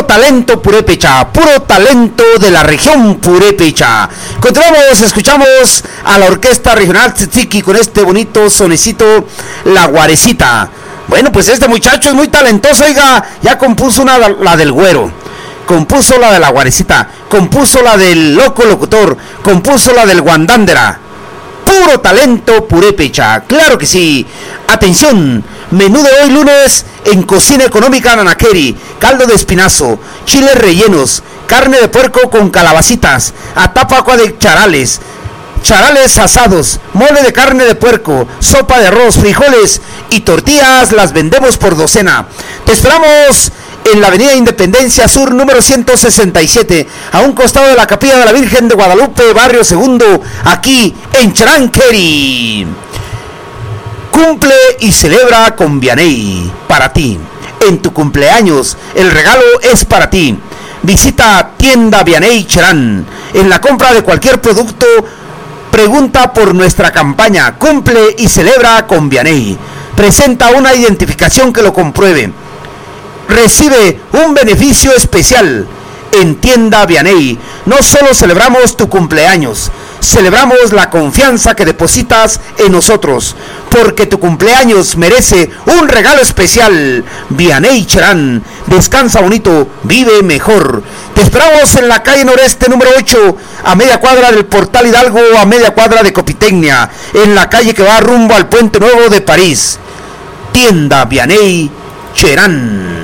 talento purépecha, puro talento de la región purépecha. Continuamos, escuchamos a la Orquesta Regional Tzitziki con este bonito sonecito, La Guarecita. Bueno, pues este muchacho es muy talentoso, oiga, ya compuso la del Güero, compuso la de La Guarecita, compuso la del Loco Locutor, compuso la del Guandándera. Puro talento purépecha, claro que sí. Atención, menú de hoy lunes en Cocina Económica Nanaqueri: caldo de espinazo, chiles rellenos, carne de puerco con calabacitas, atapacua de charales, charales asados, mole de carne de puerco, sopa de arroz, frijoles y tortillas. Las vendemos por docena. Te esperamos en la avenida Independencia Sur, número 167, a un costado de la Capilla de la Virgen de Guadalupe, barrio Segundo, aquí en Charanqueri. Cumple y celebra con Vianey, para ti. En tu cumpleaños, el regalo es para ti. Visita Tienda Vianey Cherán. En la compra de cualquier producto, pregunta por nuestra campaña Cumple y celebra con Vianey. Presenta una identificación que lo compruebe. Recibe un beneficio especial. En Tienda Vianey no solo celebramos tu cumpleaños, celebramos la confianza que depositas en nosotros, porque tu cumpleaños merece un regalo especial. Vianey Cherán, descansa bonito, vive mejor. Te esperamos en la calle Noreste número 8, a media cuadra del Portal Hidalgo, a media cuadra de Copitecnia, en la calle que va rumbo al Puente Nuevo de París. Tienda Vianey Cherán.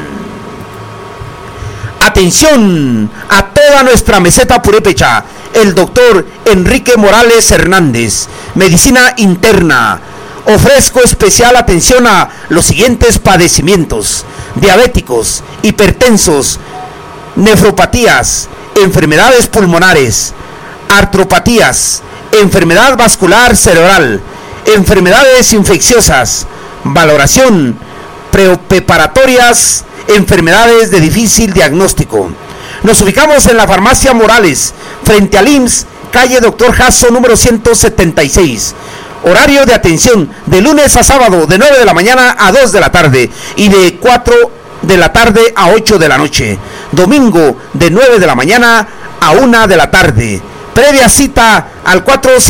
Atención a toda nuestra meseta purépecha. El doctor Enrique Morales Hernández, medicina interna. Ofrezco especial atención a los siguientes padecimientos: diabéticos, hipertensos, nefropatías, enfermedades pulmonares, artropatías, enfermedad vascular cerebral, enfermedades infecciosas, valoración preparatorias, enfermedades de difícil diagnóstico. Nos ubicamos en la Farmacia Morales, frente al IMSS, calle Doctor Jasso, número 176. Horario de atención de lunes a sábado, de 9 de la mañana a 2 de la tarde y de 4 de la tarde a 8 de la noche. Domingo, de 9 de la mañana a 1 de la tarde. Previa cita al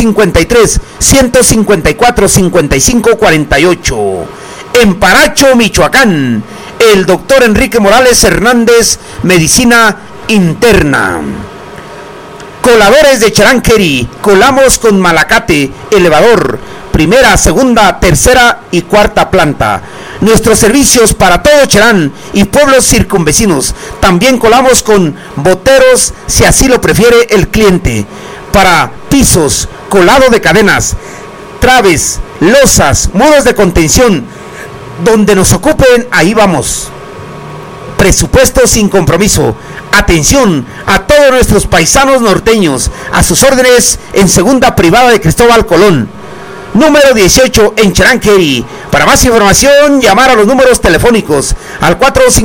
453-154-5548. En Paracho, Michoacán, el doctor Enrique Morales Hernández, medicina interna. Coladores de Charanqueri, colamos con malacate, elevador, primera, segunda, tercera y cuarta planta. Nuestros servicios para todo Cherán y pueblos circunvecinos. También colamos con boteros, si así lo prefiere el cliente. Para pisos, colado de cadenas, traves, losas, muros de contención. Donde nos ocupen, ahí vamos. Presupuesto sin compromiso. Atención a todos nuestros paisanos norteños. A sus órdenes en segunda privada de Cristóbal Colón, número 18 en Charanqueri. Para más información, llamar a los números telefónicos al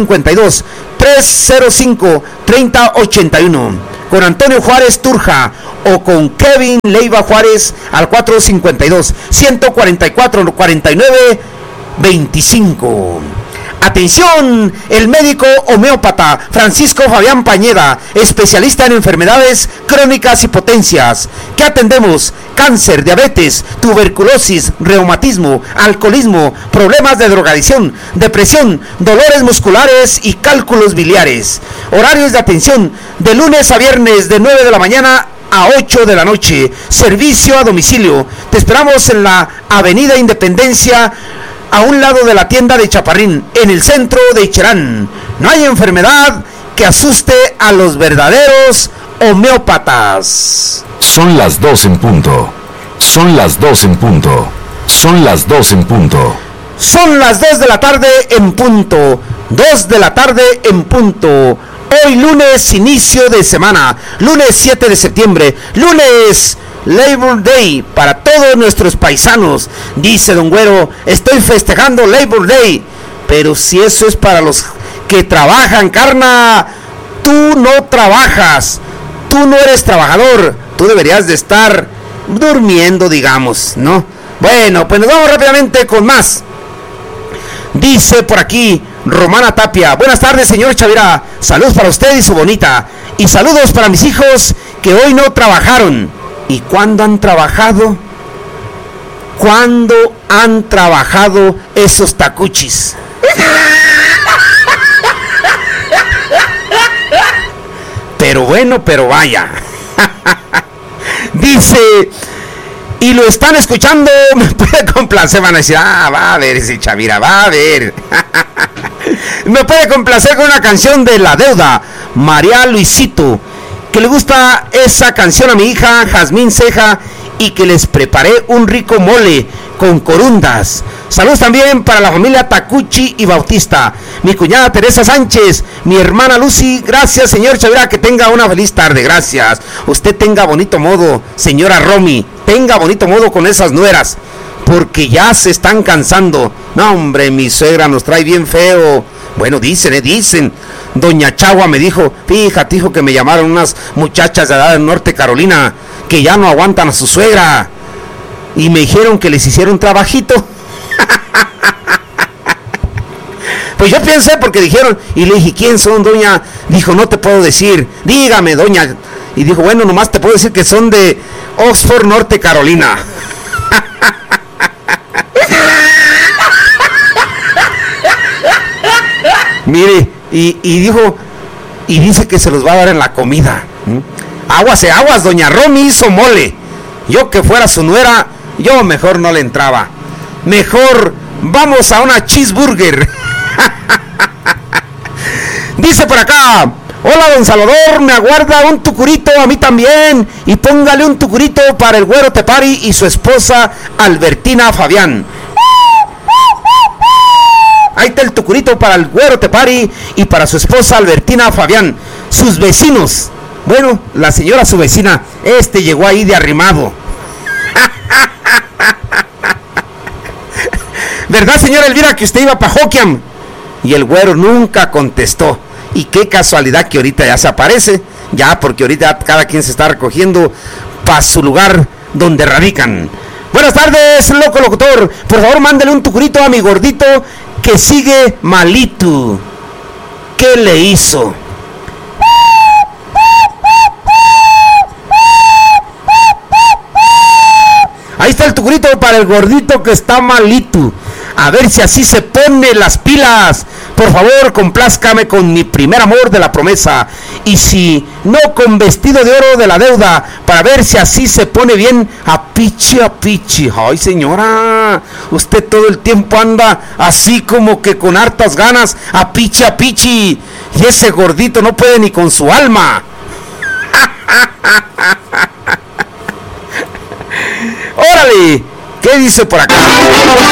452-305-3081. Con Antonio Juárez Turja o con Kevin Leiva Juárez al 452-144-49-25. Atención, el médico homeópata Francisco Fabián Pañeda, especialista en enfermedades crónicas y potencias, que atendemos cáncer, diabetes, tuberculosis, reumatismo, alcoholismo, problemas de drogadicción, depresión, dolores musculares y cálculos biliares. Horarios de atención de lunes a viernes de 9 de la mañana a 8 de la noche. Servicio a domicilio. Te esperamos en la avenida Independencia, a un lado de la tienda de Chaparrín, en el centro de Cherán. No hay enfermedad que asuste a los verdaderos homeópatas. Son las 2 en punto. Son las 2 en punto. Son las 2 en punto. Son las 2 de la tarde en punto. 2 de la tarde en punto. Hoy lunes, inicio de semana. Lunes 7 de septiembre. Lunes Labor Day para todos nuestros paisanos. Dice don Güero, estoy festejando Labor Day. Pero si eso es para los que trabajan, carna, tú no trabajas. Tú no eres trabajador. Tú deberías de estar durmiendo, digamos, ¿no? Bueno, pues nos vamos rápidamente con más. Dice por aquí Romana Tapia, buenas tardes, señor Chavira. Saludos para usted y su bonita. Y saludos para mis hijos que hoy no trabajaron. ¿Y cuándo han trabajado? ¿Cuándo han trabajado esos tacuchis? Pero bueno, pero vaya. Dice, y lo están escuchando, me puede complacer, van a decir, va a ver ese Chavira, va a ver. Me puede complacer con una canción de La Deuda, María Luisito, que le gusta esa canción a mi hija Jazmín Ceja, y que les preparé un rico mole con corundas. Saludos también para la familia Tacuchi y Bautista, mi cuñada Teresa Sánchez, mi hermana Lucy. Gracias, señor Chavira, que tenga una feliz tarde. Gracias. Usted tenga bonito modo, señora Romy, tenga bonito modo con esas nueras, porque ya se están cansando. No, hombre, mi suegra nos trae bien feo. Bueno, dicen. Doña Chagua me dijo, fíjate, hijo, que me llamaron unas muchachas de edad de Norte Carolina que ya no aguantan a su suegra, y me dijeron que les hicieron un trabajito. Pues yo pensé, porque dijeron, y le dije, ¿quién son, doña? Dijo, no te puedo decir. Dígame, doña. Y dijo, bueno, nomás te puedo decir que son de Oxford, Norte Carolina. Mire, y dijo, y dice que se los va a dar en la comida. Aguas, doña Romy hizo mole. Yo que fuera su nuera, yo mejor no le entraba. Mejor vamos a una cheeseburger. Dice por acá, hola don Salvador, me aguarda un tucurito a mí también, y póngale un tucurito para el güero Tepari y su esposa Albertina Fabián. Ahí está el tucurito para el güero Tepari y para su esposa Albertina Fabián. Sus vecinos, bueno, la señora su vecina, llegó ahí de arrimado. ¿Verdad, señora Elvira, que usted iba para Hoquiam? Y el güero nunca contestó. Y qué casualidad que ahorita ya se aparece, ya, porque ahorita cada quien se está recogiendo para su lugar donde radican. Buenas tardes, loco locutor. Por favor, mándale un tucurito a mi gordito que sigue malito. ¿Qué le hizo? Ahí está el tucurito para el gordito que está malito. A ver si así se pone las pilas. Por favor, complázcame con mi primer amor de la promesa. Y si no, con vestido de oro de la deuda. Para ver si así se pone bien a pichi a pichi. Ay, señora, usted todo el tiempo anda así como que con hartas ganas a pichi a pichi. Y ese gordito no puede ni con su alma. ¡Órale! ¿Qué dice por acá?